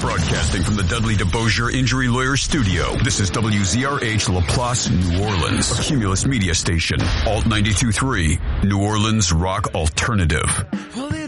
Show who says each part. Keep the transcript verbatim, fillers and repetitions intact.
Speaker 1: Broadcasting from the Dudley DeBosier Injury Lawyer Studio, this is W Z R H LaPlace, New Orleans, a Cumulus media station. Alt ninety-two point three, New Orleans Rock Alternative.